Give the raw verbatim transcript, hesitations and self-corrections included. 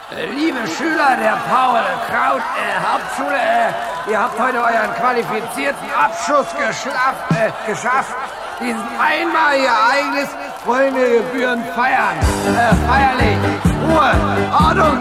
Äh, liebe Schüler der Paul-Kraut äh, Hauptschule, äh, ihr habt heute euren qualifizierten Abschluss geschafft. Äh, geschafft. Dieses einmalige Ereignis wollen wir gebührend feiern. Äh, feierlich. Ruhe, Ordnung.